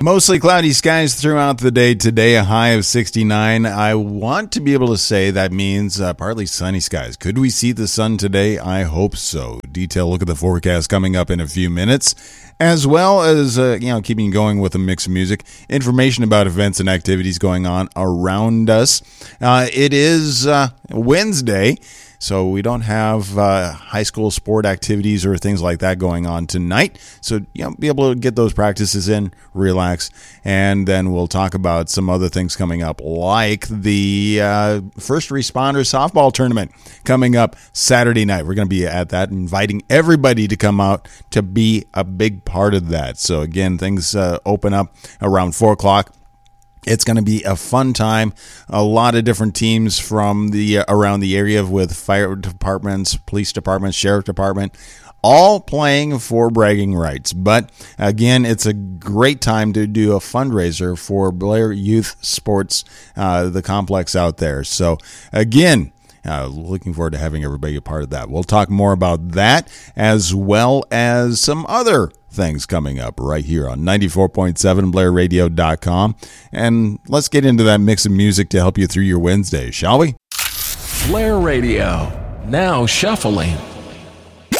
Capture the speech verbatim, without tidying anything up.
Mostly cloudy skies throughout the day today, a high of sixty-nine. I want to be able to say that means uh, partly sunny skies. Could we see the sun today? I hope so. Detailed look at the forecast coming up in a few minutes, as well as uh, you know, keeping going with a mix of music, information about events and activities going on around us. Uh, it is uh, Wednesday. So we don't have uh, high school sport activities or things like that going on tonight. So, you know, be able to get those practices in, relax, and then we'll talk about some other things coming up, like the uh, first responder softball tournament coming up Saturday night. We're going to be at that, inviting everybody to come out to be a big part of that. So, again, things uh, open up around four o'clock. It's going to be a fun time. A lot of different teams from the uh, around the area with fire departments, police departments, sheriff department, all playing for bragging rights. But again, it's a great time to do a fundraiser for Blair Youth Sports, uh, the complex out there. So again, Uh, looking forward to having everybody a part of that. We'll talk more about that as well as some other things coming up right here on ninety-four point seven blair radio dot com. And let's get into that mix of music to help you through your Wednesday, shall we? Blair Radio, now shuffling.